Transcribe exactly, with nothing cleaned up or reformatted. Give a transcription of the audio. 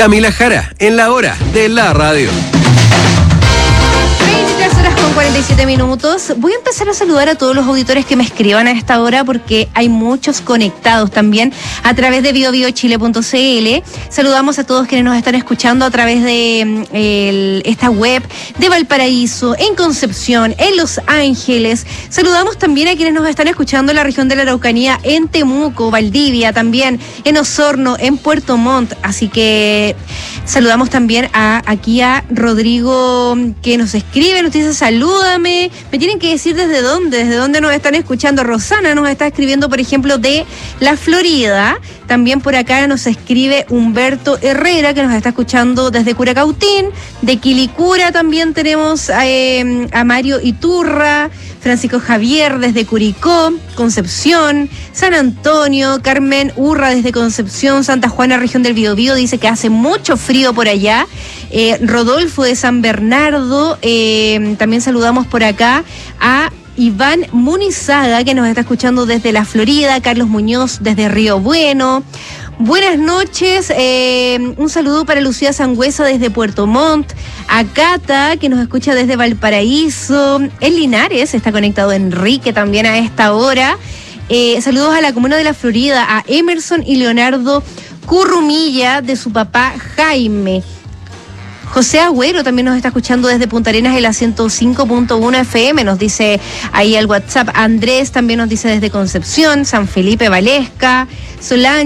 Camila Jara, en la hora de la radio. veintitrés horas con cuarenta y siete minutos. Voy a empezar a saludar a todos los auditores que me escriban a esta hora porque hay muchos conectados también a través de bio bio chile punto c l. Saludamos a todos quienes nos están escuchando a través de el, esta web de Valparaíso, en Concepción, en Los Ángeles. Saludamos también a quienes nos están escuchando en la región de la Araucanía, en Temuco, Valdivia, también en Osorno, en Puerto Montt. Así que saludamos también a aquí a Rodrigo, que nos escribe, nos dice salúdame. Me tienen que decir desde dónde, desde dónde nos están escuchando. Rosana nos está escribiendo, por ejemplo, de la Florida. También por acá nos escribe Humberto Herrera, que nos está escuchando desde Curacautín. De Quilicura también tenemos eh, a Mario Iturra, Francisco Javier desde Curicó, Concepción, San Antonio, Carmen Urra desde Concepción, Santa Juana, región del Biobío, dice que hace mucho frío por allá. Eh, Rodolfo de San Bernardo, eh, también saludamos por acá a Iván Munizaga, que nos está escuchando desde la Florida, Carlos Muñoz desde Río Bueno. Buenas noches, eh, un saludo para Lucía Sangüesa desde Puerto Montt, a Cata, que nos escucha desde Valparaíso, en Linares está conectado Enrique también a esta hora. Eh, saludos a la comuna de la Florida, a Emerson y Leonardo Currumilla, de su papá Jaime. José Agüero también nos está escuchando desde Punta Arenas en la ciento cinco punto uno F M, nos dice ahí al WhatsApp. Andrés también nos dice desde Concepción, San Felipe Valesca, Solange